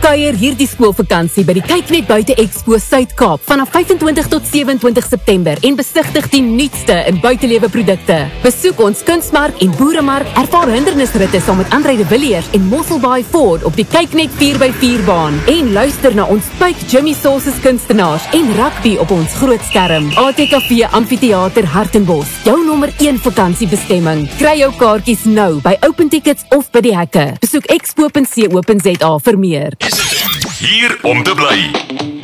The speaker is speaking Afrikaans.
Kuier hierdie skoolvakansie by die Kyknet Buite Expo Suid-Kaap vanaf 25 tot 27 September en besigtig die nuutste in buitelewe produkte. Besoek ons kunsmark en boeremark, ervaar hindernisritte saam met André de Villiers en Mosselbaai Ford op die Kyknet 4x4 baan en luister na ons Spike Jimmy Sauces kunstenaars en rugby op ons groot skerm. ATKV Amfitheater Hartenbos, jou nommer 1 vakansiebestemming. Kry jou kaartjies nou by Open Tickets of by die hekke. Besoek expo.co.za vir meer. Hier om te bly.